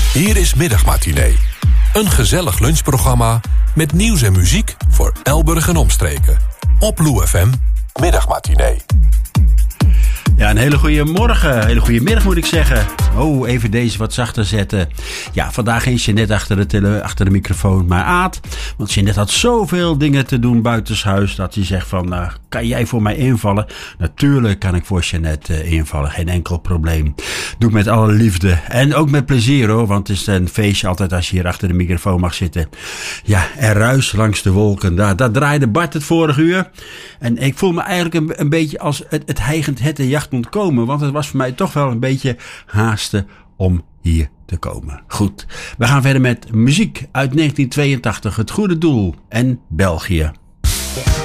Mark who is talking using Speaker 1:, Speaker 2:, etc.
Speaker 1: Hier is Middagmatinee. Een gezellig lunchprogramma met nieuws en muziek voor Elburg en omstreken. Op Lou FM, Middagmatinee.
Speaker 2: Ja, een hele goede morgen. Hele goede middag moet ik zeggen. Oh, even deze wat zachter zetten. Ja, vandaag is Jeanette achter de microfoon. Maar Aad, want Jeanette had zoveel dingen te doen buitenshuis dat hij zegt van, kan jij voor mij invallen? Natuurlijk kan ik voor Jeanette invallen. Geen enkel probleem. Doe ik met alle liefde. En ook met plezier hoor, want het is een feestje altijd als je hier achter de microfoon mag zitten. Ja, er ruis langs de wolken. Daar draaide Bart het vorige uur. En ik voel me eigenlijk een beetje als het hijgend het de jacht ontkomen. Want het was voor mij toch wel een beetje haasten om hier te komen. Goed, we gaan verder met muziek uit 1982. Het Goede Doel en België.